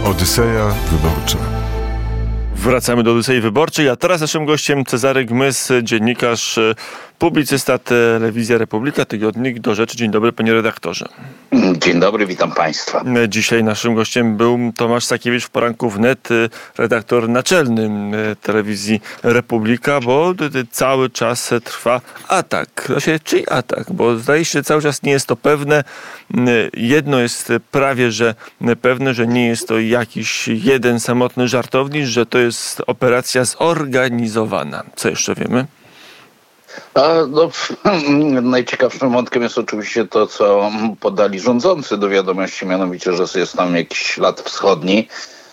Odyseja Wyborcza. Wracamy do Odysei Wyborczej, a teraz naszym gościem Cezary Gmys, dziennikarz, publicysta, Telewizja Republika, tygodnik Do Rzeczy. Dzień dobry, panie redaktorze. Dzień dobry, witam państwa. Dzisiaj naszym gościem był Tomasz Sakiewicz w poranku wnet, redaktor naczelny Telewizji Republika, bo cały czas trwa atak. Czyj atak? Bo zdaje się, że cały czas nie jest to pewne. Jedno jest prawie, że pewne, że nie jest to jakiś jeden samotny żartownik, że to jest operacja zorganizowana. Co jeszcze wiemy? Najciekawszym wątkiem jest oczywiście to, co podali rządzący do wiadomości, mianowicie, że jest tam jakiś ślad wschodni.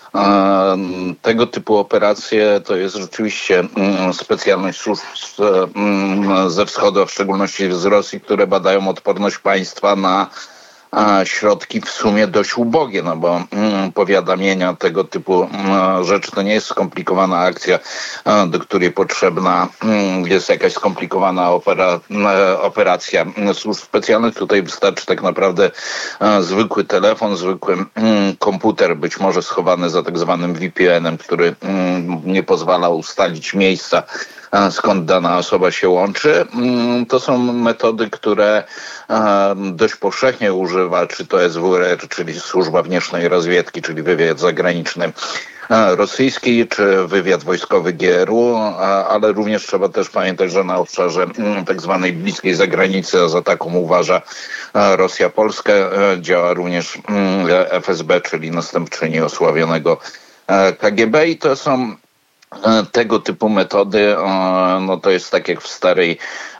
Tego typu operacje to jest rzeczywiście specjalność służb ze wschodu, a w szczególności z Rosji, które badają odporność państwa na środki w sumie dość ubogie, no bo powiadamienia tego typu rzeczy to nie jest skomplikowana akcja, do której potrzebna jest jakaś skomplikowana operacja służb specjalnych. Tutaj wystarczy tak naprawdę zwykły telefon, zwykły komputer, być może schowany za tak zwanym VPN-em, który nie pozwala ustalić miejsca, skąd dana osoba się łączy. To są metody, które dość powszechnie używa, czy to SWR, czyli Służba Wnietrznej Rozwiedki, czyli wywiad zagraniczny rosyjski, czy wywiad wojskowy GRU, ale również trzeba też pamiętać, że na obszarze tak zwanej bliskiej zagranicy, a za taką uważa Rosja Polskę, działa również FSB, czyli następczyni osławionego KGB, i to są tego typu metody. No to jest tak jak w starej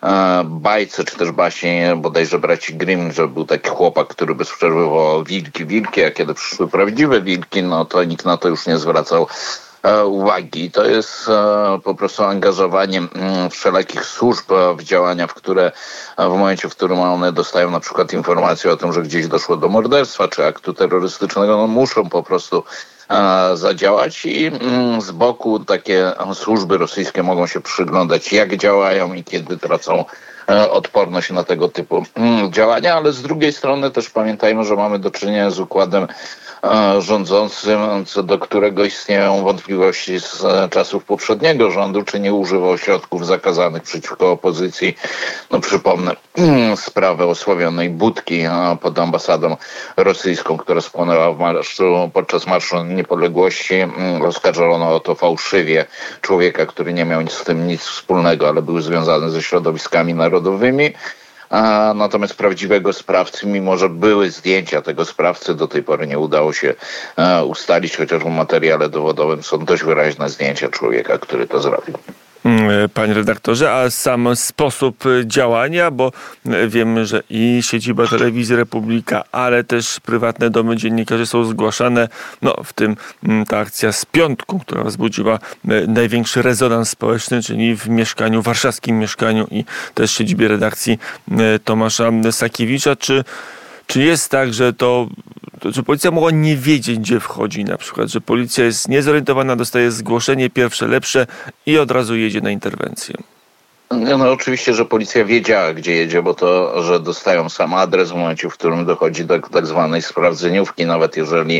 bajce, czy też baśni bodajże braci Grimm, że był taki chłopak, który bez przerwy wołał wilki, a kiedy przyszły prawdziwe wilki, no to nikt na to już nie zwracał uwagi. To jest po prostu angażowanie wszelakich służb w działania, w momencie, w którym one dostają na przykład informację o tym, że gdzieś doszło do morderstwa czy aktu terrorystycznego, no muszą po prostu zadziałać, i z boku takie służby rosyjskie mogą się przyglądać, jak działają i kiedy tracą odporność na tego typu działania, ale z drugiej strony też pamiętajmy, że mamy do czynienia z układem rządzącym, co do którego istnieją wątpliwości z czasów poprzedniego rządu, czy nie używał środków zakazanych przeciwko opozycji. No przypomnę sprawę osławionej budki pod ambasadą rosyjską, która spłonęła podczas Marszu Niepodległości. Oskarżono o to fałszywie człowieka, który nie miał z tym nic wspólnego, ale był związany ze środowiskami narodowymi. Natomiast prawdziwego sprawcy, mimo że były zdjęcia tego sprawcy, do tej pory nie udało się ustalić, chociaż w materiale dowodowym są dość wyraźne zdjęcia człowieka, który to zrobił. Panie redaktorze, a sam sposób działania, bo wiemy, że i siedziba Telewizji Republika, ale też prywatne domy dziennikarzy są zgłaszane, w tym ta akcja z piątku, która wzbudziła największy rezonans społeczny, czyli w warszawskim mieszkaniu i też siedzibie redakcji Tomasza Sakiewicza. Czy jest tak, że że policja mogła nie wiedzieć, gdzie wchodzi, na przykład, że policja jest niezorientowana, dostaje zgłoszenie, pierwsze, lepsze i od razu jedzie na interwencję? No oczywiście, że policja wiedziała, gdzie jedzie, bo to, że dostają sam adres w momencie, w którym dochodzi do tak zwanej sprawdzeniówki, nawet jeżeli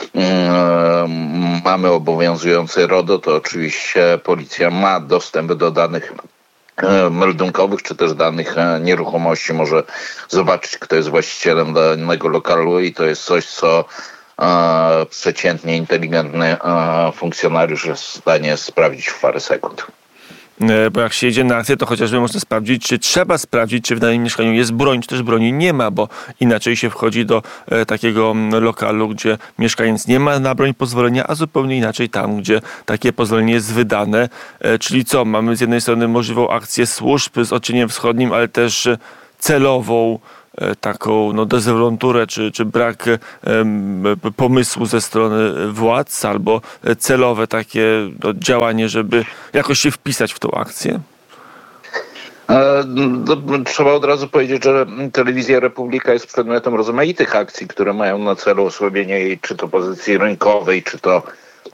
mamy obowiązujący RODO, to oczywiście policja ma dostęp do danych meldunkowych, czy też danych nieruchomości, może zobaczyć, kto jest właścicielem danego lokalu, i to jest coś, co przeciętnie inteligentny funkcjonariusz jest w stanie sprawdzić w parę sekund. Bo jak się jedzie na akcję, to chociażby można sprawdzić, czy trzeba sprawdzić, czy w danym mieszkaniu jest broń, czy też broni nie ma, bo inaczej się wchodzi do takiego lokalu, gdzie mieszkaniec nie ma na broń pozwolenia, a zupełnie inaczej tam, gdzie takie pozwolenie jest wydane. Czyli co? Mamy z jednej strony możliwą akcję służb z odcieniem wschodnim, ale też celową taką dezawolonturę, czy brak pomysłu ze strony władz, albo celowe takie działanie, żeby jakoś się wpisać w tą akcję? Trzeba od razu powiedzieć, że Telewizja Republika jest przedmiotem rozmaitych akcji, które mają na celu osłabienie jej czy to pozycji rynkowej, czy to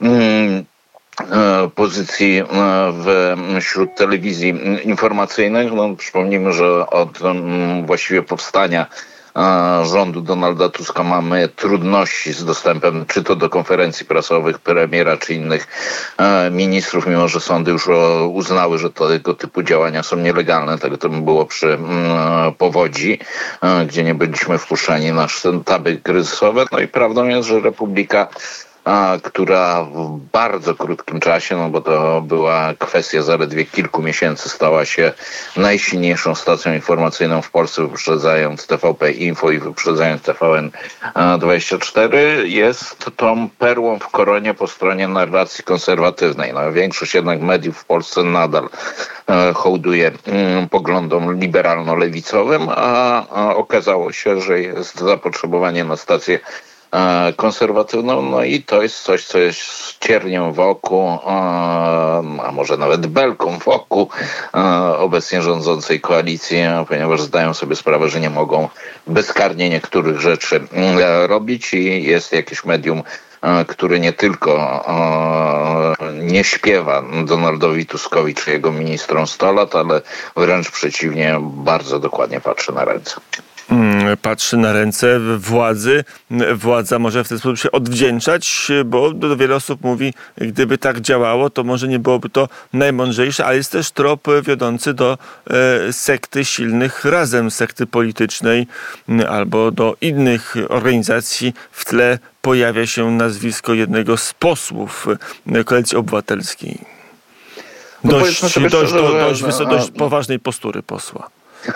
pozycji wśród telewizji informacyjnych. Przypomnijmy, że od właściwie powstania rządu Donalda Tuska mamy trudności z dostępem czy to do konferencji prasowych premiera, czy innych ministrów, mimo że sądy już uznały, że tego typu działania są nielegalne. Tak to było przy powodzi, gdzie nie byliśmy wpuszczani na sztaby kryzysowe. No i prawdą jest, że Republika, która w bardzo krótkim czasie, no bo to była kwestia zaledwie kilku miesięcy, stała się najsilniejszą stacją informacyjną w Polsce, wyprzedzając TVP Info i wyprzedzając TVN24, jest tą perłą w koronie po stronie narracji konserwatywnej. No, większość jednak mediów w Polsce nadal hołduje poglądom liberalno-lewicowym, a okazało się, że jest zapotrzebowanie na stację konserwatywną, no i to jest coś, co jest ciernią wokół, a może nawet belką wokół obecnie rządzącej koalicji, ponieważ zdają sobie sprawę, że nie mogą bezkarnie niektórych rzeczy robić i jest jakieś medium, który nie tylko nie śpiewa Donaldowi Tuskowi czy jego ministrom 100 lat, ale wręcz przeciwnie, bardzo dokładnie patrzy na ręce. Patrzy na ręce władzy. Władza może w ten sposób się odwdzięczać, bo wiele osób mówi, gdyby tak działało, to może nie byłoby to najmądrzejsze, ale jest też trop wiodący do sekty silnych razem, sekty politycznej albo do innych organizacji. W tle pojawia się nazwisko jednego z posłów Koalicji Obywatelskiej. Dość poważnej postury posła.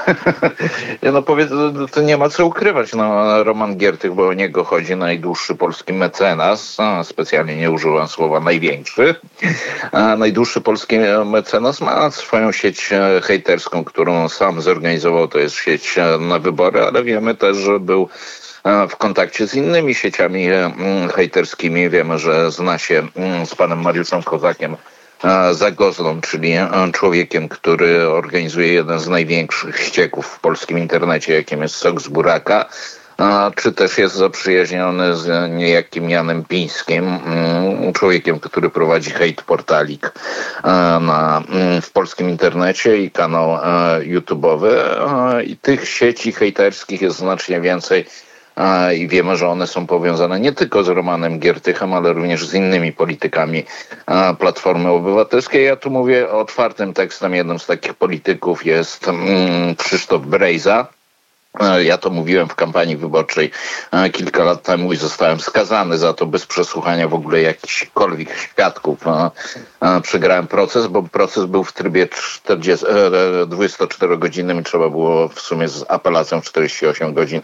To nie ma co ukrywać. No, Roman Giertych, bo o niego chodzi, najdłuższy polski mecenas. Specjalnie nie użyłam słowa największy. Najdłuższy polski mecenas ma swoją sieć hejterską, którą sam zorganizował. To jest sieć na wybory, ale wiemy też, że był w kontakcie z innymi sieciami hejterskimi. Wiemy, że zna się z panem Mariuszem Kozakiem Zagozną, czyli człowiekiem, który organizuje jeden z największych ścieków w polskim internecie, jakim jest Sok z Buraka, czy też jest zaprzyjaźniony z niejakim Janem Pińskim, człowiekiem, który prowadzi hejt portalik w polskim internecie i kanał YouTube'owy. I tych sieci hejterskich jest znacznie więcej. I wiemy, że one są powiązane nie tylko z Romanem Giertychem, ale również z innymi politykami Platformy Obywatelskiej. Ja tu mówię otwartym tekstem. Jednym z takich polityków jest Krzysztof Brejza. Ja to mówiłem w kampanii wyborczej kilka lat temu i zostałem skazany za to bez przesłuchania w ogóle jakichkolwiek świadków. Przegrałem proces, bo proces był w trybie 24-godzinnym i trzeba było w sumie z apelacją 48 godzin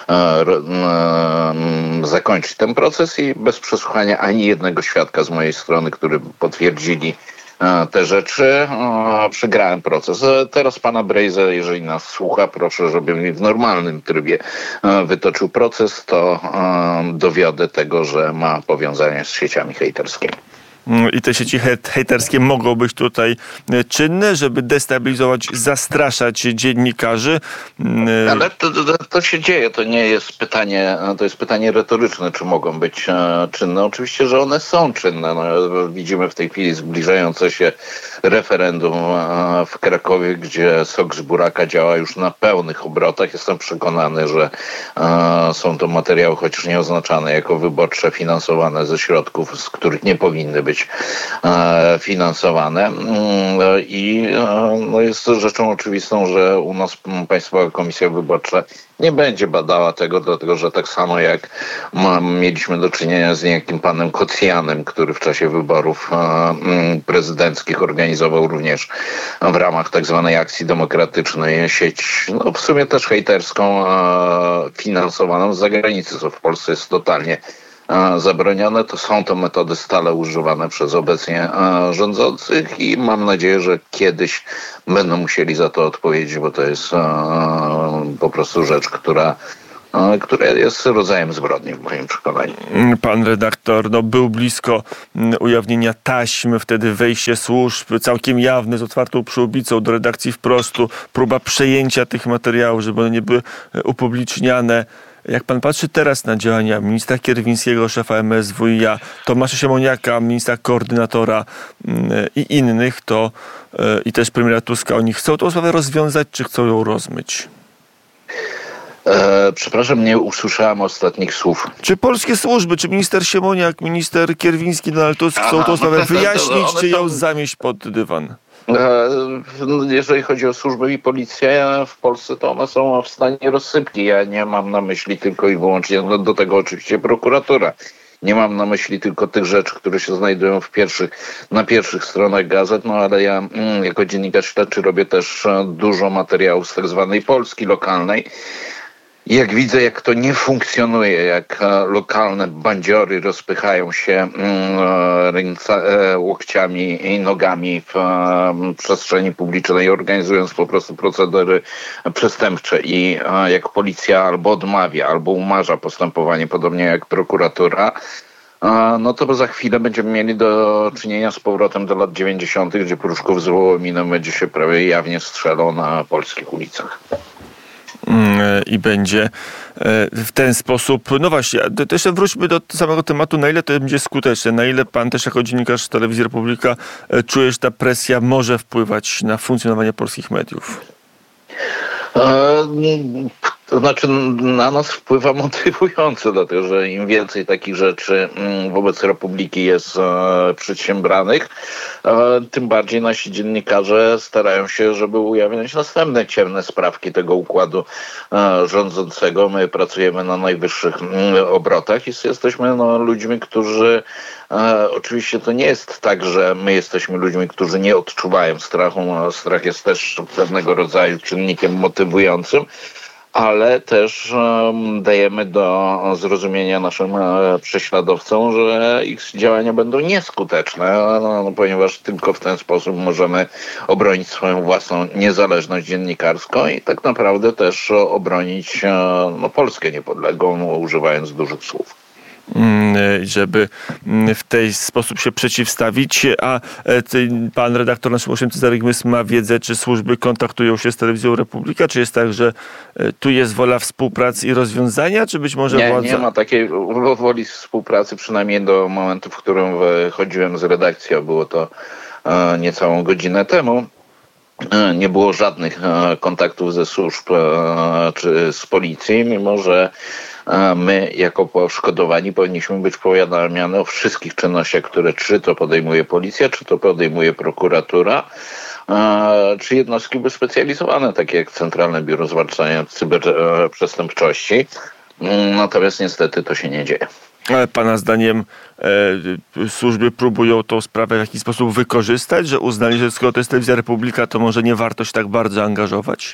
zakończyć ten proces i bez przesłuchania ani jednego świadka z mojej strony, który potwierdzili te rzeczy, przegrałem proces. Teraz pana Brejza, jeżeli nas słucha, proszę, żeby mi w normalnym trybie wytoczył proces, to dowiodę tego, że ma powiązanie z sieciami hejterskimi. I te sieci hejterskie mogą być tutaj czynne, żeby destabilizować, zastraszać dziennikarzy. Ale to się dzieje, to nie jest pytanie, to jest pytanie retoryczne, czy mogą być czynne. Oczywiście, że one są czynne. No, widzimy w tej chwili zbliżające się referendum w Krakowie, gdzie Sok z Buraka działa już na pełnych obrotach. Jestem przekonany, że są to materiały, chociaż nie oznaczane jako wyborcze, finansowane ze środków, z których nie powinny być finansowane. I jest rzeczą oczywistą, że u nas Państwowa Komisja Wyborcza nie będzie badała tego, dlatego że tak samo jak mieliśmy do czynienia z niejakim panem Kocjanem, który w czasie wyborów prezydenckich organizował również w ramach tak zwanej akcji demokratycznej sieć, no w sumie też hejterską, finansowaną z zagranicy, co w Polsce jest totalnie zabronione. To są to metody stale używane przez obecnie rządzących i mam nadzieję, że kiedyś będą musieli za to odpowiedzieć, bo to jest po prostu rzecz, która jest rodzajem zbrodni w moim przekonaniu. Pan redaktor był blisko ujawnienia taśm, wtedy wejście służb całkiem jawne z otwartą przyłbicą do redakcji Wprostu, próba przejęcia tych materiałów, żeby one nie były upubliczniane. Jak pan patrzy teraz na działania ministra Kierwińskiego, szefa MSWiA, Tomasza Siemoniaka, ministra koordynatora i innych, to i też premiera Tuska, oni chcą tą sprawę rozwiązać, czy chcą ją rozmyć? Przepraszam, nie usłyszałem ostatnich słów. Czy polskie służby, czy minister Siemoniak, minister Kierwiński, Donald Tusk chcą tą sprawę wyjaśnić, czy ją zamieść pod dywan? Jeżeli chodzi o służby i policję w Polsce, to one są w stanie rozsypki. Ja nie mam na myśli tylko i wyłącznie, do tego oczywiście prokuratura. Nie mam na myśli tylko tych rzeczy, które się znajdują na pierwszych stronach gazet, no ale ja jako dziennikarz śledczy robię też dużo materiałów z tak zwanej Polski lokalnej. Jak widzę, jak to nie funkcjonuje, jak lokalne bandziory rozpychają się łokciami i nogami w przestrzeni publicznej, organizując po prostu procedery przestępcze i jak policja albo odmawia, albo umarza postępowanie, podobnie jak prokuratura, no to za chwilę będziemy mieli do czynienia z powrotem do lat 90., gdzie Pruszków z Wołominem będzie się prawie jawnie strzelał na polskich ulicach. I będzie w ten sposób. No właśnie, to jeszcze wróćmy do samego tematu, na ile to będzie skuteczne, na ile pan też jako dziennikarz Telewizji Republika czuje, że ta presja może wpływać na funkcjonowanie polskich mediów? To znaczy na nas wpływa motywująco, dlatego że im więcej takich rzeczy wobec Republiki jest przedsiębranych, tym bardziej nasi dziennikarze starają się, żeby ujawniać następne ciemne sprawki tego układu rządzącego. My pracujemy na najwyższych obrotach i jesteśmy ludźmi, którzy oczywiście to nie jest tak, że my jesteśmy ludźmi, którzy nie odczuwają strachu. Strach jest też pewnego rodzaju czynnikiem motywującym, ale też dajemy do zrozumienia naszym prześladowcom, że ich działania będą nieskuteczne, ponieważ tylko w ten sposób możemy obronić swoją własną niezależność dziennikarską i tak naprawdę też obronić Polskę niepodległą, używając dużych słów. Żeby w ten sposób się przeciwstawić. A pan redaktor naszym 8 Cezary Gmys ma wiedzę, czy służby kontaktują się z Telewizją Republika? Czy jest tak, że tu jest wola współpracy i rozwiązania, czy być może władza... Nie ma takiej woli współpracy, przynajmniej do momentu, w którym wychodziłem z redakcji, a było to niecałą godzinę temu. Nie było żadnych kontaktów ze służb czy z policji, mimo że my jako poszkodowani powinniśmy być powiadamiani o wszystkich czynnościach, które czy to podejmuje policja, czy to podejmuje prokuratura, czy jednostki wyspecjalizowane, takie jak Centralne Biuro Zwalczania Cyberprzestępczości. Natomiast niestety to się nie dzieje. Ale pana zdaniem służby próbują tą sprawę w jakiś sposób wykorzystać, że uznali, że skoro to jest Telewizja Republika, to może nie warto się tak bardzo angażować?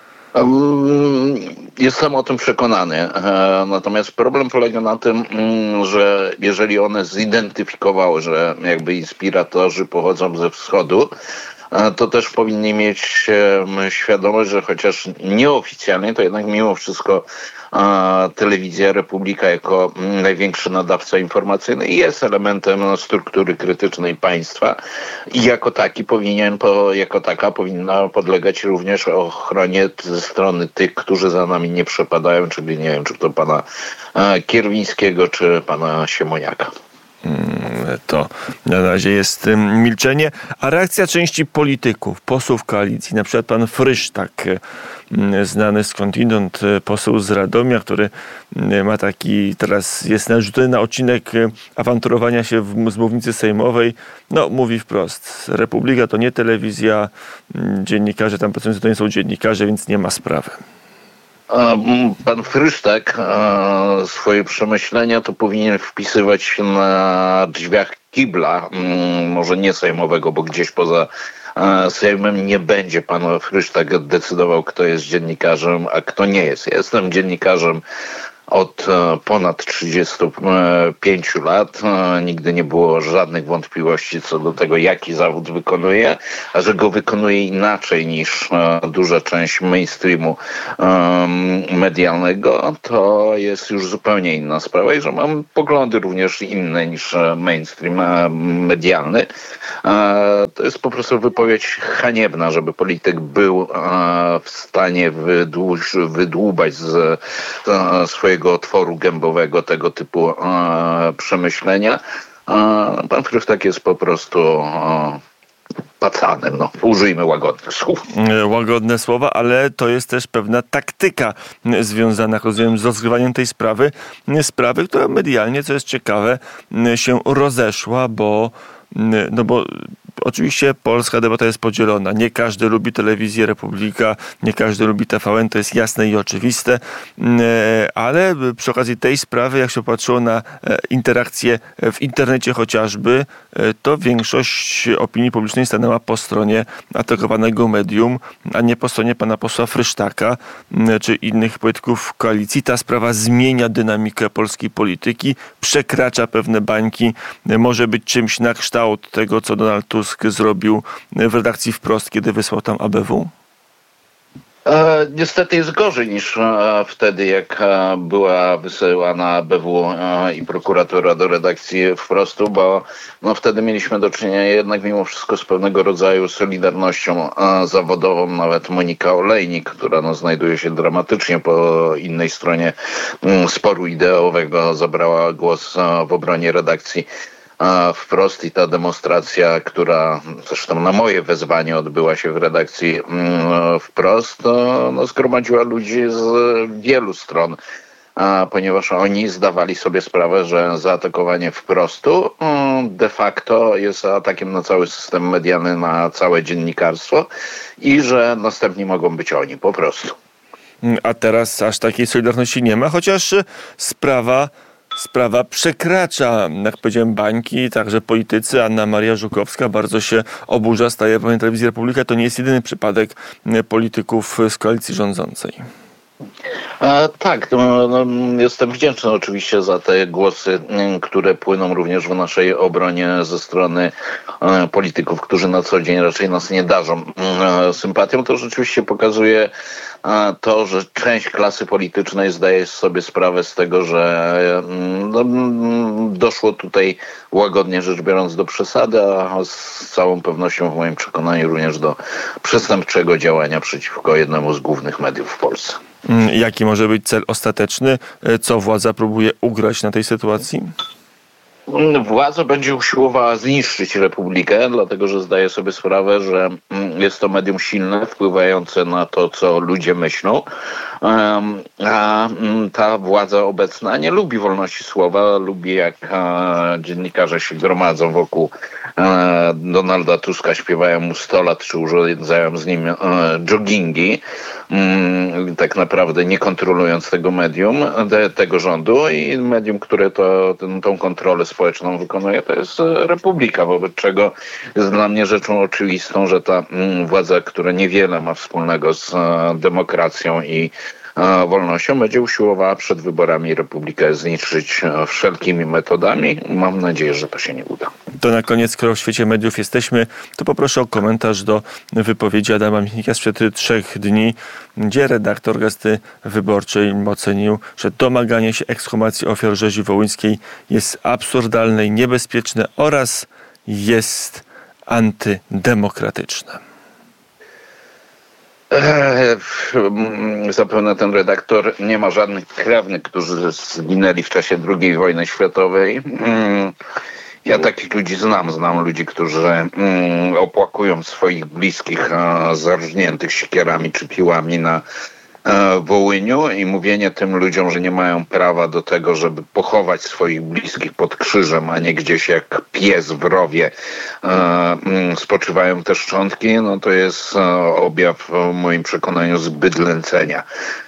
Jestem o tym przekonany. Natomiast problem polega na tym, że jeżeli one zidentyfikowały, że jakby inspiratorzy pochodzą ze wschodu, to też powinni mieć świadomość, że chociaż nieoficjalnie, to jednak mimo wszystko Telewizja Republika jako największy nadawca informacyjny jest elementem struktury krytycznej państwa i jako taka powinna podlegać również ochronie ze strony tych, którzy za nami nie przepadają, czyli nie wiem, czy to pana Kierwińskiego, czy pana Siemoniaka. To na razie jest milczenie. A reakcja części polityków, posłów koalicji, na przykład pan Frysztak, znany skądinąd poseł z Radomia, który ma teraz jest narzucony na odcinek awanturowania się z mównicy sejmowej, mówi wprost: Republika to nie telewizja, dziennikarze tam pracujący to nie są dziennikarze, więc nie ma sprawy. Pan Frysztak swoje przemyślenia to powinien wpisywać na drzwiach kibla, może nie sejmowego, bo gdzieś poza Sejmem nie będzie pan Frysztak decydował, kto jest dziennikarzem, a kto nie jest. Ja jestem dziennikarzem od ponad 35 lat. Nigdy nie było żadnych wątpliwości co do tego, jaki zawód wykonuję, a że go wykonuję inaczej niż duża część mainstreamu medialnego, to jest już zupełnie inna sprawa i że mam poglądy również inne niż mainstream medialny. To jest po prostu wypowiedź haniebna, żeby polityk był w stanie wydłubać z swojego otworu gębowego tego typu przemyślenia. Pan Frysztak jest po prostu pacanem. No, użyjmy łagodnych słów. Łagodne słowa, ale to jest też pewna taktyka związana, jak rozumiem, z rozgrywaniem tej sprawy. Sprawy, która medialnie, co jest ciekawe, się rozeszła, bo oczywiście polska debata jest podzielona. Nie każdy lubi telewizję Republika, nie każdy lubi TVN, to jest jasne i oczywiste, ale przy okazji tej sprawy, jak się patrzyło na interakcje w internecie chociażby, to większość opinii publicznej stanęła po stronie atakowanego medium, a nie po stronie pana posła Frysztaka czy innych polityków koalicji. Ta sprawa zmienia dynamikę polskiej polityki, przekracza pewne bańki, może być czymś na kształt tego, co Donald Tusk zrobił w redakcji Wprost, kiedy wysłał tam ABW? Niestety jest gorzej niż wtedy, jak była wysyłana ABW i prokuratura do redakcji Wprostu, bo wtedy mieliśmy do czynienia jednak mimo wszystko z pewnego rodzaju solidarnością zawodową. Nawet Monika Olejnik, która znajduje się dramatycznie po innej stronie sporu ideowego, zabrała głos w obronie redakcji Wprost i ta demonstracja, która zresztą na moje wezwanie odbyła się w redakcji Wprost, zgromadziła ludzi z wielu stron, ponieważ oni zdawali sobie sprawę, że zaatakowanie Wprostu de facto jest atakiem na cały system medialny, na całe dziennikarstwo i że następni mogą być oni po prostu. A teraz aż takiej solidarności nie ma, chociaż sprawa przekracza, jak powiedziałem, bańki, także politycy. Anna Maria Żukowska bardzo się oburza, staje w telewizji Republika. To nie jest jedyny przypadek polityków z koalicji rządzącej. Tak, jestem wdzięczny oczywiście za te głosy, które płyną również w naszej obronie ze strony polityków, którzy na co dzień raczej nas nie darzą sympatią. To rzeczywiście pokazuje to, że część klasy politycznej zdaje sobie sprawę z tego, że doszło tutaj, łagodnie rzecz biorąc, do przesady, a z całą pewnością w moim przekonaniu również do przestępczego działania przeciwko jednemu z głównych mediów w Polsce. Jaki może być cel ostateczny? Co władza próbuje ugrać na tej sytuacji? Władza będzie usiłowała zniszczyć Republikę, dlatego że zdaje sobie sprawę, że jest to medium silne, wpływające na to, co ludzie myślą, a ta władza obecna nie lubi wolności słowa, lubi jak dziennikarze się gromadzą wokół Donalda Tuska, śpiewają mu 100 lat, czy urządzają z nim joggingi, tak naprawdę nie kontrolując tego medium, tego rządu, i medium, które tą kontrolę społeczną wykonuje, to jest Republika, wobec czego jest dla mnie rzeczą oczywistą, że ta władza, która niewiele ma wspólnego z demokracją i wolnością, będzie usiłowała przed wyborami Republikę zniszczyć wszelkimi metodami. Mam nadzieję, że to się nie uda. To na koniec, skoro w świecie mediów jesteśmy, to poproszę o komentarz do wypowiedzi Adama Michnika sprzed 3 dni, gdzie redaktor Gazety Wyborczej ocenił, że domaganie się ekshumacji ofiar rzezi wołyńskiej jest absurdalne i niebezpieczne oraz jest antydemokratyczne. Zapewne ten redaktor nie ma żadnych krewnych, którzy zginęli w czasie II wojny światowej. Ja takich ludzi znam ludzi, którzy opłakują swoich bliskich zarżniętych siekierami czy piłami na Wołyniu, i mówienie tym ludziom, że nie mają prawa do tego, żeby pochować swoich bliskich pod krzyżem, a nie gdzieś jak pies w rowie spoczywają te szczątki, to jest objaw w moim przekonaniu zbydlęcenia.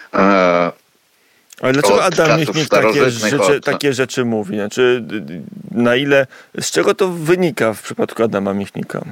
Ale dlaczego Adam Michnik takie rzeczy mówi? Znaczy, z czego to wynika w przypadku Adama Michnika?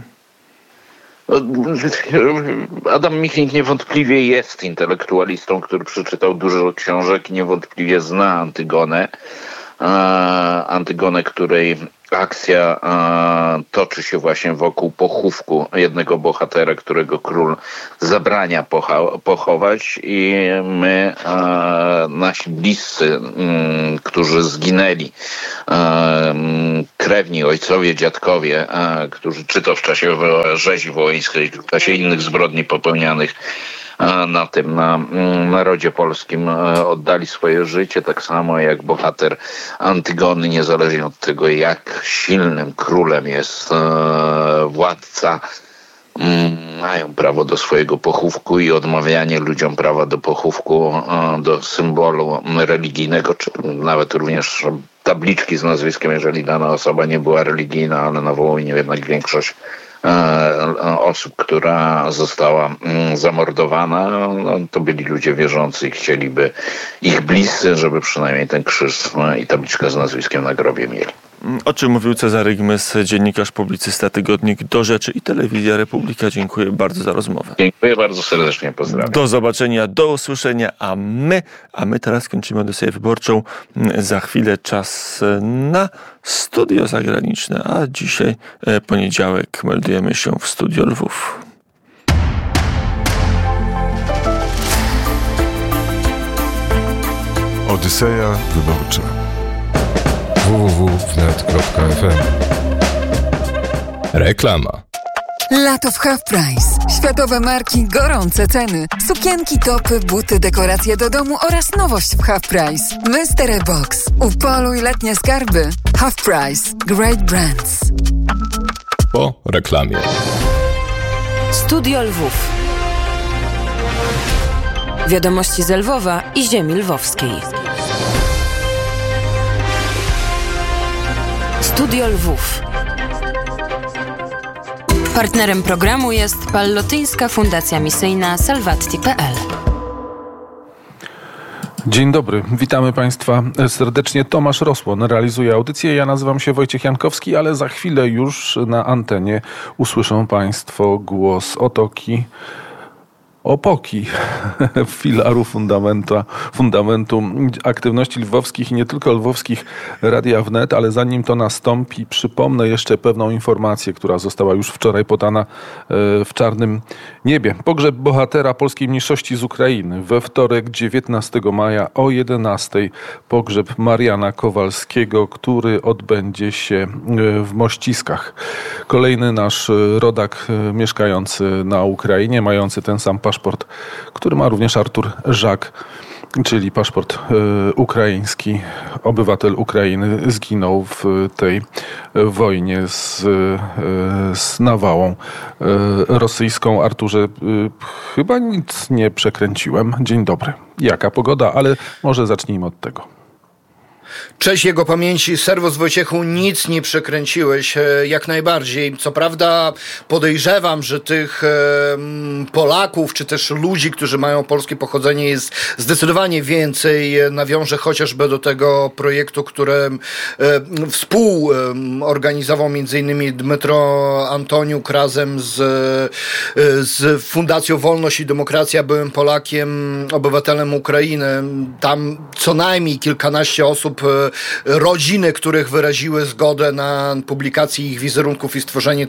Adam Michnik niewątpliwie jest intelektualistą, który przeczytał dużo książek i niewątpliwie zna Antygonę. Antygonę, której akcja toczy się właśnie wokół pochówku jednego bohatera, którego król zabrania pochować, i my, nasi bliscy, którzy zginęli, krewni, ojcowie, dziadkowie, którzy czy to w czasie rzezi wołyńskiej, czy w czasie innych zbrodni popełnianych na narodzie polskim, oddali swoje życie, tak samo jak bohater Antygony, niezależnie od tego, jak silnym królem jest władca mają prawo do swojego pochówku i odmawianie ludziom prawa do pochówku, do symbolu religijnego, czy nawet również tabliczki z nazwiskiem, jeżeli dana osoba nie była religijna, ale na Wołyniu jednak większość osób, która została zamordowana, to byli ludzie wierzący i chcieliby ich bliscy, żeby przynajmniej ten krzyż i tabliczkę z nazwiskiem na grobie mieli. O czym mówił Cezary Gmys, dziennikarz, publicysta, tygodnik Do Rzeczy i Telewizja Republika. Dziękuję bardzo za rozmowę. Dziękuję bardzo serdecznie, pozdrawiam. Do zobaczenia, do usłyszenia, a my teraz kończymy audycję wyborczą. Za chwilę czas na studio zagraniczne, a dzisiaj poniedziałek meldujemy się w studio Lwów. Odyseja wyborcza. www.wnet.fm. Reklama. Lato w Half Price. Światowe marki, gorące ceny. Sukienki, topy, buty, dekoracje do domu oraz nowość w Half Price. Mystery Box. Upoluj letnie skarby. Half Price. Great brands. Po reklamie. Studio Lwów. Wiadomości z Lwowa i ziemi lwowskiej. Studio Lwów. Partnerem programu jest Pallotyńska Fundacja Misyjna Salvatti.pl. Dzień dobry, witamy Państwa serdecznie. Tomasz Rosłon realizuje audycję. Ja nazywam się Wojciech Jankowski, ale za chwilę już na antenie usłyszą Państwo głos opoki filaru fundamentu aktywności lwowskich i nie tylko lwowskich Radia Wnet, ale zanim to nastąpi, przypomnę jeszcze pewną informację, która została już wczoraj podana w Czarnym Niebie. Pogrzeb bohatera polskiej mniejszości z Ukrainy we wtorek 19 maja o 11. Pogrzeb Mariana Kowalskiego, który odbędzie się w Mościskach. Kolejny nasz rodak mieszkający na Ukrainie, mający ten sam paszport, który ma również Artur Żak, czyli paszport ukraiński. Obywatel Ukrainy zginął w tej wojnie z nawałą rosyjską. Arturze, chyba nic nie przekręciłem. Dzień dobry. Jaka pogoda? Ale może zacznijmy od tego. Cześć jego pamięci, serwus Wojciechu, nic nie przekręciłeś, jak najbardziej. Co prawda podejrzewam, że tych Polaków, czy też ludzi, którzy mają polskie pochodzenie, jest zdecydowanie więcej. Nawiążę chociażby do tego projektu, który współorganizował m.in. Dmytro Antoniuk razem z Fundacją Wolność i Demokracja. Byłem Polakiem, obywatelem Ukrainy. Tam co najmniej kilkanaście osób, rodziny, których wyraziły zgodę na publikację ich wizerunków i stworzenie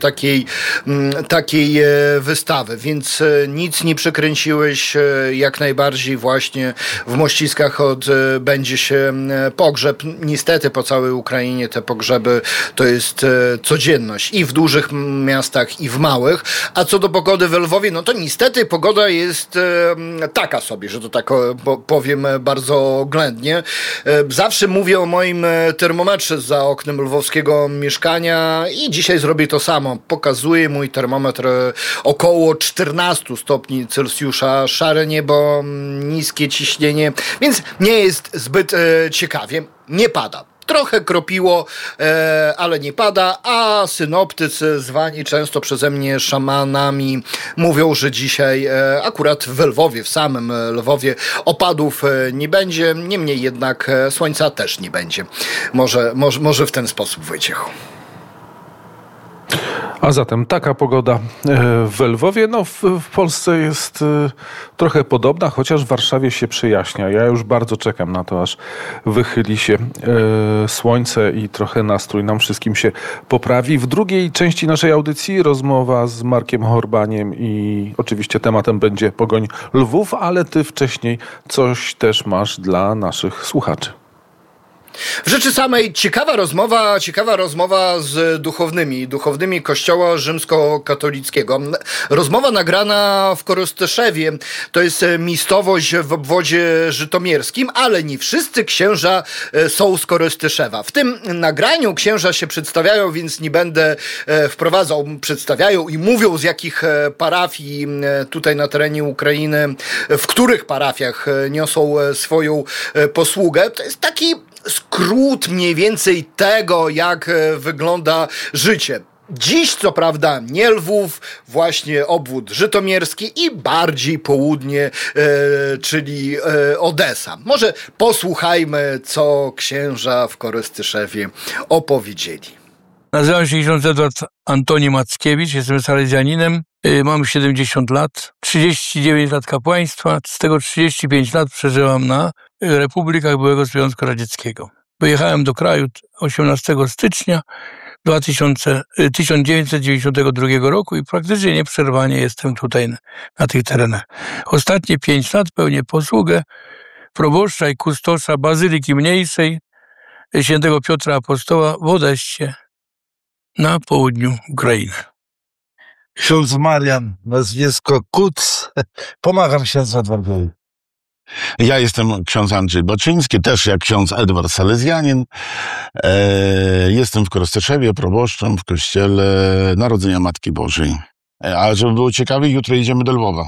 takiej wystawy. Więc nic nie przekręciłeś, jak najbardziej właśnie w Mościskach odbędzie się pogrzeb. Niestety po całej Ukrainie te pogrzeby to jest codzienność i w dużych miastach, i w małych. A co do pogody w Lwowie, no to niestety pogoda jest taka sobie, że to tak powiem bardzo oględnie. Zawsze mówię o moim termometrze za oknem lwowskiego mieszkania i dzisiaj zrobię to samo. Pokazuje mój termometr około 14 stopni Celsjusza. Szare niebo, niskie ciśnienie, więc nie jest zbyt ciekawie. Nie pada. Trochę kropiło, ale nie pada, a synoptycy, zwani często przeze mnie szamanami, mówią, że dzisiaj akurat w Lwowie, w samym Lwowie opadów nie będzie, niemniej jednak słońca też nie będzie. Może w ten sposób, Wojciechu. A zatem taka pogoda w Lwowie. No w Polsce jest trochę podobna, chociaż w Warszawie się przyjaśnia. Ja już bardzo czekam na to, aż wychyli się słońce i trochę nastrój nam wszystkim się poprawi. W drugiej części naszej audycji rozmowa z Markiem Horbaniem i oczywiście tematem będzie Pogoń Lwów, ale ty wcześniej coś też masz dla naszych słuchaczy. W rzeczy samej ciekawa rozmowa z duchownymi Kościoła rzymskokatolickiego. Rozmowa nagrana w Korostyszewie, to jest miejscowość w obwodzie żytomierskim, ale nie wszyscy księża są z Korostyszewa. W tym nagraniu księża się przedstawiają, więc nie będę wprowadzał, przedstawiają i mówią, z jakich parafii tutaj na terenie Ukrainy, w których parafiach niosą swoją posługę. To jest taki skrót mniej więcej tego, jak wygląda życie. Dziś, co prawda, nie Lwów, właśnie obwód żytomierski i bardziej południe, czyli Odessa. Może posłuchajmy, co księża w Korostyszewie opowiedzieli. Nazywam się ksiądz Edward Antoni Mackiewicz, jestem salezjaninem, mam 70 lat, 39 lat kapłaństwa, z tego 35 lat przeżyłam na republikach byłego Związku Radzieckiego. Wyjechałem do kraju 18 stycznia 1992 roku i praktycznie nieprzerwanie jestem tutaj na tych terenach. Ostatnie 5 lat pełnię posługę proboszcza i kustosza Bazyliki Mniejszej Świętego Piotra Apostoła w Odessie na południu Ukrainy. Ksiądz Marian, nazwisko Kuc. Pomagam księdzu Edwardowi. Ja jestem ksiądz Andrzej Baczyński, też jak ksiądz Edward Salezjanin. Jestem w Korostyszewie, proboszczem w kościele Narodzenia Matki Bożej. A żeby było ciekawie, jutro jedziemy do Lwowa.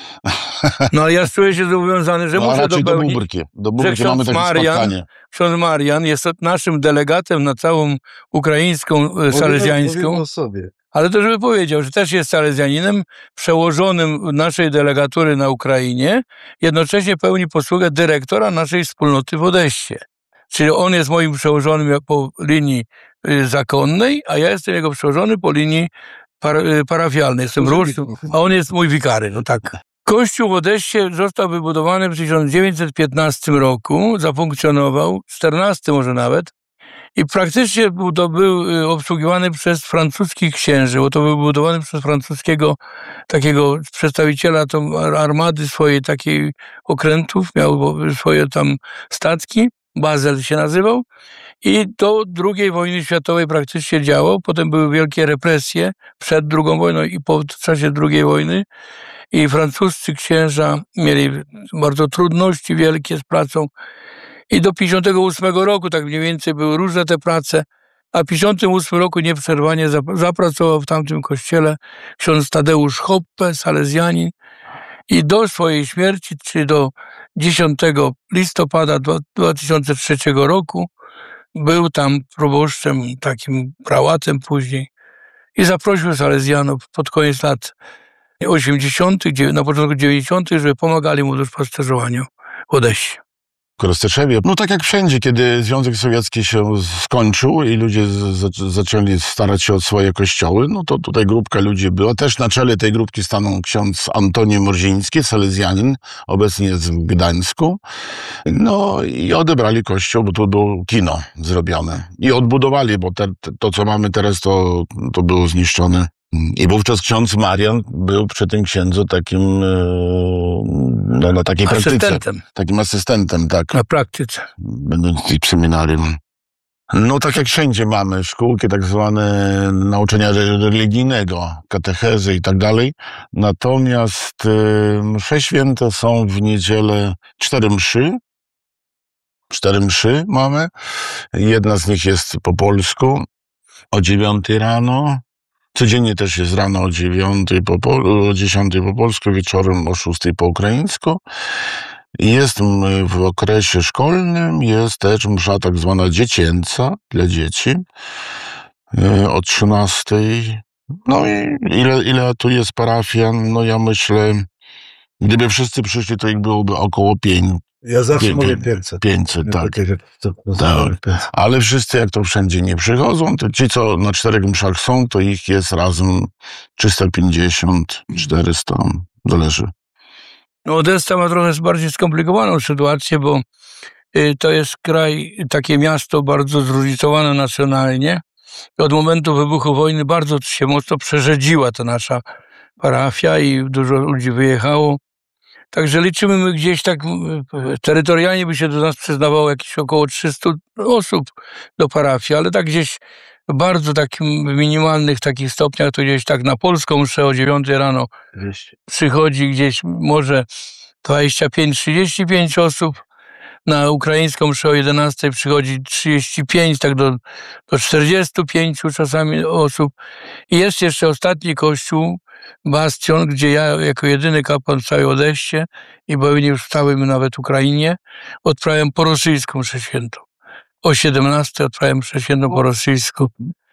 No ale ja czuję się zobowiązany, że muszę dopełnić, do Bóbrki mamy takie spotkanie. Ksiądz Marian jest naszym delegatem na całą ukraińską salezjańską. Ale to żeby powiedział, że też jest salezjaninem, przełożonym naszej delegatury na Ukrainie, jednocześnie pełni posługę dyrektora naszej wspólnoty w Odessie. Czyli on jest moim przełożonym po linii zakonnej, a ja jestem jego przełożony po linii parafialnej. Jestem różny, a on jest mój wikary. No tak. Kościół w Odessie został wybudowany w 1915 roku, zafunkcjonował, w 14 może nawet, i praktycznie to był obsługiwany przez francuskich księży, bo to był budowany przez francuskiego takiego przedstawiciela armady swojej takiej okrętów, miał swoje tam statki, Basel się nazywał, i do II wojny światowej praktycznie działał. Potem były wielkie represje przed II wojną i po czasie II wojny i francuscy księża mieli bardzo trudności wielkie z pracą. I do 58 roku, tak mniej więcej, były różne te prace, a w 58 roku nieprzerwanie zapracował w tamtym kościele ksiądz Tadeusz Hoppe, salezjanin, i do swojej śmierci, czyli do 10 listopada 2003 roku, był tam proboszczem, takim prałatem później, i zaprosił salezjanów pod koniec lat 80., na początku 90., żeby pomagali mu do duszpasterzowania w Odessie. W Korostyszewie, no tak jak wszędzie, kiedy Związek Sowiecki się skończył i ludzie zaczęli starać się o swoje kościoły, no to tutaj grupka ludzi była. Też na czele tej grupki stanął ksiądz Antoni Morziński, salezjanin, obecnie jest w Gdańsku. No i odebrali kościół, bo tu było kino zrobione. I odbudowali, bo to co mamy teraz, to było zniszczone. I wówczas ksiądz Marian był przy tym księdzu takim, na takiej praktyce. Takim asystentem, tak. Na praktyce. Będąc w seminarium. No tak jak wszędzie mamy szkółki tak zwane nauczania religijnego, katechezy i tak dalej. Natomiast msze święte są w niedzielę 4 mszy. 4 mszy mamy. Jedna z nich jest po polsku o 9 rano. Codziennie też jest rano o 9, o 10 po polsku, wieczorem o 6 po ukraińsku. Jest w okresie szkolnym, jest też msza tak zwana dziecięca dla dzieci o 13. No i ile tu jest parafian? No ja myślę, gdyby wszyscy przyszli, to ich byłoby około 5. Ja zawsze mówię 500. 500, tak. Tak. Ale wszyscy, jak to wszędzie nie przychodzą, to ci, co na 4 mszach są, to ich jest razem 350, 400, zależy. No Odessa ma trochę bardziej skomplikowaną sytuację, bo to jest kraj, takie miasto bardzo zróżnicowane nacjonalnie. Od momentu wybuchu wojny bardzo się mocno przerzedziła ta nasza parafia i dużo ludzi wyjechało. Także liczymy my gdzieś tak, terytorialnie by się do nas przyznawało jakieś około 300 osób do parafii, ale tak gdzieś w bardzo takim minimalnych takich stopniach, to gdzieś tak na polską mszę o 9 rano przychodzi gdzieś może 25-35 osób, na ukraińską mszę o 11 przychodzi 35, tak do 45 czasami osób. I jest jeszcze ostatni kościół, Bastion, gdzie ja jako jedyny kapłan w całej Odessie i pewnie już w całym nawet Ukrainie odprawiam po rosyjską mszę świętą. O 17 odprawiam mszę świętą po rosyjsku.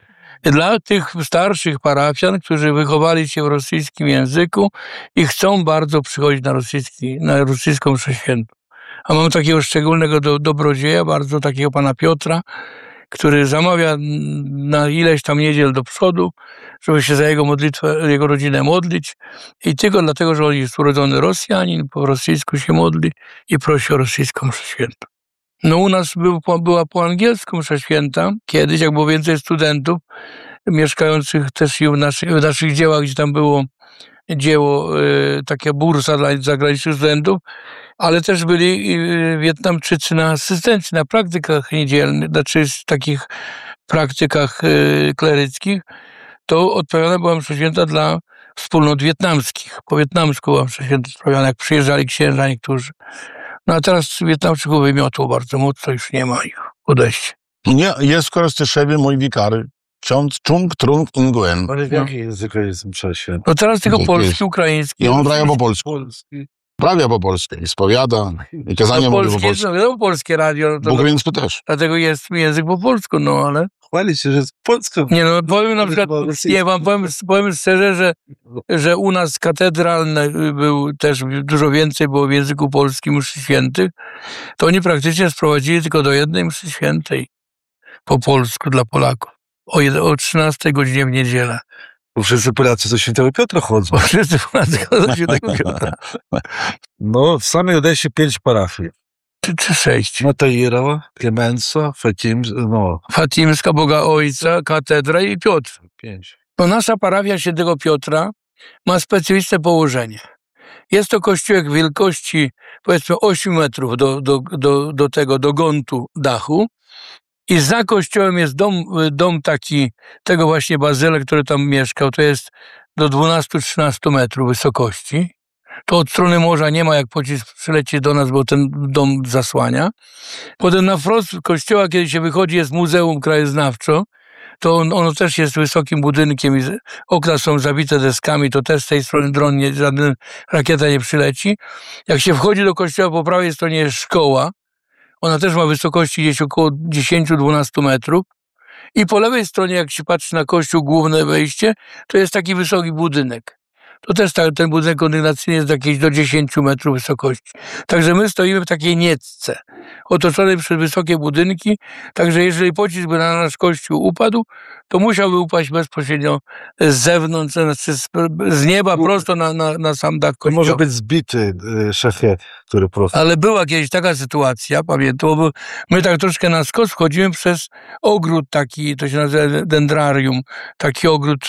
Dla tych starszych parafian, którzy wychowali się w rosyjskim języku i chcą bardzo przychodzić na rosyjską mszę świętą. A mam takiego szczególnego dobrodzieja, bardzo takiego pana Piotra, który zamawia na ileś tam niedziel do przodu, żeby się za jego modlitwę, jego rodzinę modlić. I tylko dlatego, że on jest urodzony Rosjanin, po rosyjsku się modli i prosi o rosyjską mszę świętą. No u nas była po angielsku msza święta, kiedyś, jak było więcej studentów, mieszkających też i w naszych dziełach, gdzie tam było dzieło, taka bursa dla zagranicznych studentów, ale też byli Wietnamczycy na asystencji, na praktykach niedzielnych, znaczy w takich praktykach kleryckich, to odprawiana była msza święta dla wspólnot wietnamskich. Po wietnamsku była msza święta odprawiana, jak przyjeżdżali księża niektórzy. No a teraz Wietnamczyków wymiotło bardzo mocno, już nie ma ich w Odessie. Nie, jest w Korostyszewie mój wikary. Ksiądz Chung Trung Nguyen. Ale w jakim języku jest msza święta? No teraz tylko polski, ukraiński. I on prawia po polsku. Prawia po polsku. I spowiada. I kazania mówi po polsku. No polskie radio. W ukraińsku też. Dlatego jest język po polsku, no ale... Chwali się, że jest polską. Nie no, powiem na przykład... Nie, wam powiem szczerze, że u nas katedralne był też dużo więcej było w języku polskim mszy świętych. To oni praktycznie sprowadzili tylko do jednej mszy świętej. Po polsku dla Polaków. O 13 godzinie w niedzielę. Bo wszyscy Polacy do Świętego Piotra chodzą. Wszyscy Polacy do Świętego Piotra. No, w samej Odessie 5 parafii. Czy 6. No to Ira, Klemensa, Fatimska, Boga Ojca, Katedra i Piotr. 5. No nasza parafia Świętego Piotra ma specyficzne położenie. Jest to kościółek wielkości powiedzmy 8 metrów do gontu dachu. I za kościołem jest dom taki, tego właśnie Bazyle, który tam mieszkał, to jest do 12-13 metrów wysokości. To od strony morza nie ma, jak pocisk przyleci do nas, bo ten dom zasłania. Potem na wprost kościoła, kiedy się wychodzi, jest Muzeum Krajoznawcze. To ono też jest wysokim budynkiem i okna są zabite deskami, to też z tej strony dron, żadna rakieta nie przyleci. Jak się wchodzi do kościoła, po prawej stronie jest szkoła. Ona też ma wysokości gdzieś około 10-12 metrów. I po lewej stronie, jak się patrzy na kościół, główne wejście, to jest taki wysoki budynek. To też ten budynek kondygnacyjny jest jakieś do 10 metrów wysokości. Także my stoimy w takiej niecce, otoczonej przez wysokie budynki. Także jeżeli pocisk by na nasz kościół upadł, to musiałby upaść bezpośrednio z zewnątrz, znaczy z nieba prosto na sam dach kościoła. To może być zbity szefie, który prosto. Ale była kiedyś taka sytuacja, pamiętam, bo my tak troszkę na skos wchodzimy przez ogród taki, to się nazywa dendrarium, taki ogród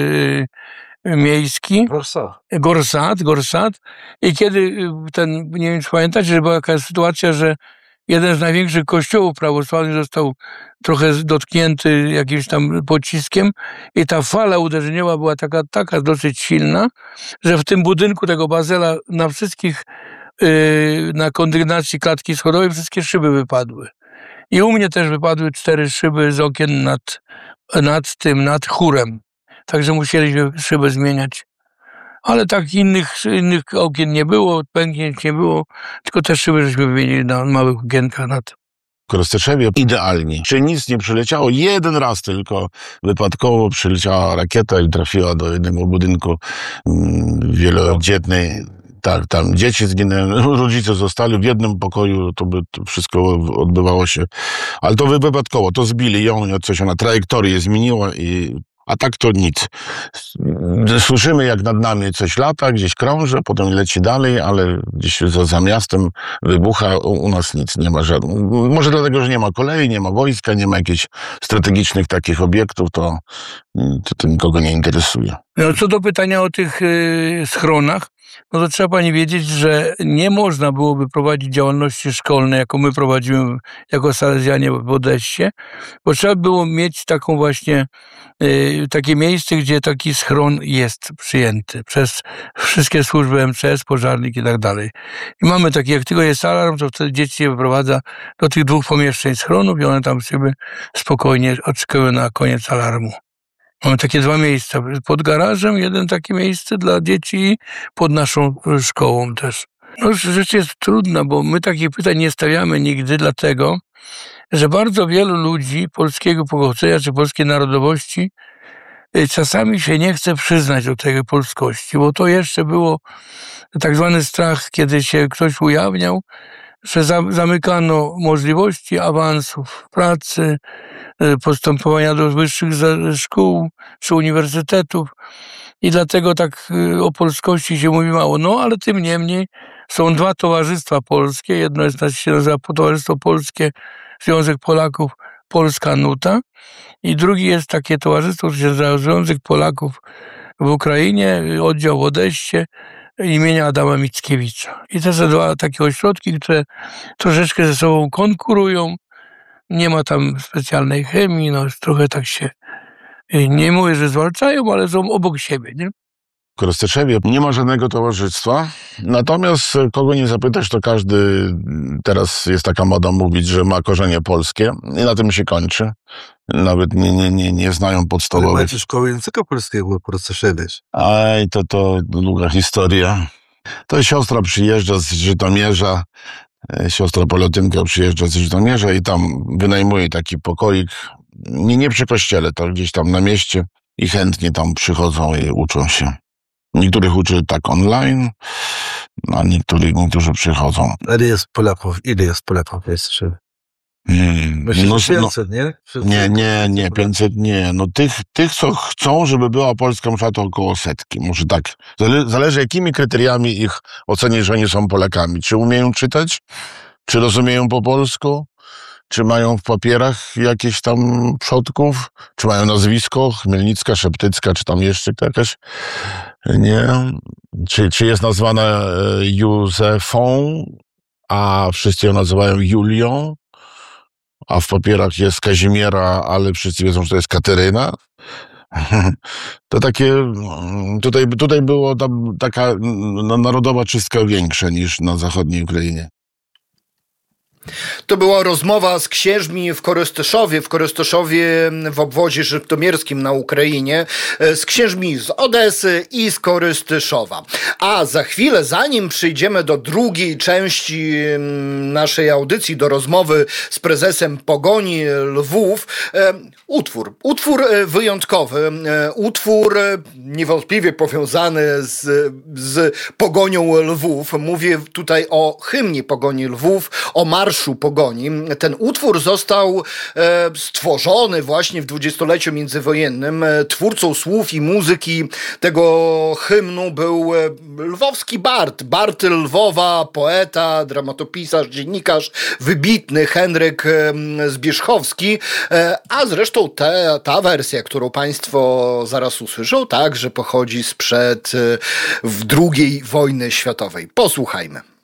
miejski. Gorsat. I kiedy nie wiem, czy pamiętacie, że była jakaś sytuacja, że jeden z największych kościołów prawosławnych został trochę dotknięty jakimś tam pociskiem i ta fala uderzeniowa była taka dosyć silna, że w tym budynku tego Bazela na wszystkich, na kondygnacji klatki schodowej wszystkie szyby wypadły. I u mnie też wypadły 4 szyby z okien nad chórem. Także musieliśmy szybę zmieniać. Ale tak innych okien nie było, pęknięć nie było, tylko te szyby żeśmy wymienili na małych okienkach nad tym. W Korostyszewie idealnie. Czy nic nie przyleciało? Jeden raz tylko wypadkowo przyleciała rakieta i trafiła do jednego budynku wielodzietnej. Tak, tam dzieci zginęły, rodzice zostali w jednym pokoju, to wszystko odbywało się. Ale to wypadkowo, to zbili ją, coś ona trajektorię zmieniła a tak to nic. Słyszymy, jak nad nami coś lata, gdzieś krąży, potem leci dalej, ale gdzieś za miastem wybucha, u nas nic nie ma żadnego. Może dlatego, że nie ma kolei, nie ma wojska, nie ma jakichś strategicznych takich obiektów, to nikogo nie interesuje. No, co do pytania o tych schronach, no to trzeba pani wiedzieć, że nie można byłoby prowadzić działalności szkolnej, jaką my prowadzimy jako salezjanie w Odessie, bo trzeba było mieć taką właśnie takie miejsce, gdzie taki schron jest przyjęty przez wszystkie służby MCS, pożarnik i tak dalej. I mamy taki, jak tylko jest alarm, to wtedy dzieci się wyprowadza do tych 2 pomieszczeń schronów i one tam sobie spokojnie oczekują na koniec alarmu. Mamy takie 2 miejsca. Pod garażem jeden takie miejsce dla dzieci, pod naszą szkołą też. No, rzecz jest trudna, bo my takich pytań nie stawiamy nigdy, dlatego, że bardzo wielu ludzi polskiego pochodzenia czy polskiej narodowości czasami się nie chce przyznać do tej polskości, bo to jeszcze było tak zwany strach, kiedy się ktoś ujawniał, że zamykano możliwości awansów pracy, postępowania do wyższych szkół czy uniwersytetów i dlatego tak o polskości się mówi mało. No, ale tym niemniej są 2 towarzystwa polskie. Jedno się nazywa Towarzystwo Polskie, Związek Polaków, Polska Nuta i drugi jest takie towarzystwo, które się nazywa Związek Polaków w Ukrainie, oddział w Odessie imienia Adama Mickiewicza. I te są 2 takie ośrodki, które troszeczkę ze sobą konkurują. Nie ma tam specjalnej chemii, no trochę tak się, nie mówię, że zwalczają, ale są obok siebie, nie? W Korostyszewie nie ma żadnego towarzystwa, natomiast kogo nie zapytać, to każdy, teraz jest taka moda mówić, że ma korzenie polskie i na tym się kończy. Nawet nie znają podstawowych. Ale macie szkołę języka polskiego w Korostyszewie. Aj, to długa historia. To siostra przyjeżdża z Żytomierza, siostra Polotynka przyjeżdża z Żytomierza i tam wynajmuje taki pokoik, nie przy kościele, to gdzieś tam na mieście i chętnie tam przychodzą i uczą się. Niektórych uczy tak online, a niektórzy przychodzą. Ile jest Polaków jeszcze? No, 500, nie? Nie, 500 nie. No tych, co chcą, żeby była polska msza, to około 100. Może tak. Zależy jakimi kryteriami ich ocenić, że oni są Polakami. Czy umieją czytać? Czy rozumieją po polsku? Czy mają w papierach jakieś tam przodków? Czy mają nazwisko? Chmielnicka, Szeptycka, czy tam jeszcze jakaś? Nie. Czy jest nazwana Józefą, a wszyscy ją nazywają Julią? A w papierach jest Kazimiera, ale wszyscy wiedzą, że to jest Kateryna. To takie, tutaj było taka narodowa czystka większa niż na zachodniej Ukrainie. To była rozmowa z księżmi w Korostyszowie w obwodzie żytomierskim na Ukrainie, z księżmi z Odesy i z Korostyszowa. A za chwilę, zanim przyjdziemy do drugiej części naszej audycji, do rozmowy z prezesem Pogoni Lwów, utwór wyjątkowy, utwór niewątpliwie powiązany z Pogonią Lwów. Mówię tutaj o hymnie Pogoni Lwów, o Marszu Pogoni. Ten utwór został stworzony właśnie w dwudziestoleciu międzywojennym. Twórcą słów i muzyki tego hymnu był lwowski Bart Lwowa, poeta, dramatopisarz, dziennikarz, wybitny Henryk Zbierzchowski, a zresztą ta wersja, którą państwo zaraz usłyszą, także pochodzi sprzed II wojny światowej. Posłuchajmy.